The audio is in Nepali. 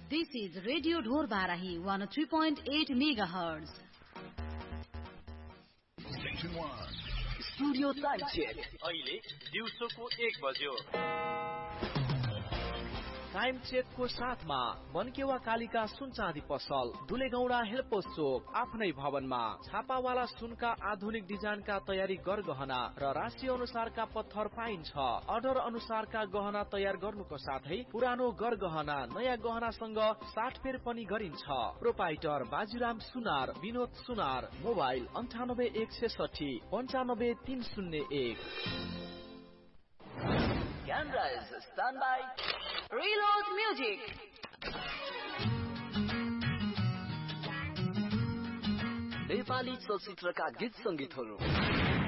This is Radio Dhor Barahi 103.8 megahertz. Station 1. Studio time check. अहिले दिउँसोको 1 बज्यो. टाइम चेक को साथमा बनकेवा कालिका सुन चाँदी पसल, दुलेगौडा हेल्पोस चोक, आफ्नै भवनमा छापावाला सुनका आधुनिक डिजाइनका तयारी गरगहना र राशि अनुसारका पत्थर पाइन्छ. अर्डर अनुसारका गहना तयार गर्नुको साथै पुरानो गरगहना नयाँ गहनासँग साटफेर पनि गरिन्छ. Proprietor बाजुराम Sunar, Vinod Sunar. Mobile 9816 95301. Camera is standby. Reload music. Nepali चलचित्रका गीत संगीतहरू